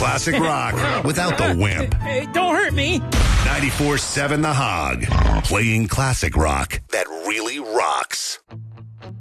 Classic rock without the wimp. Hey, don't hurt me. 94.7 The Hog. Playing classic rock that